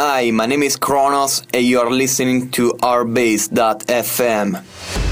Hi, my name is Kronos and you are listening to ourbase.fm.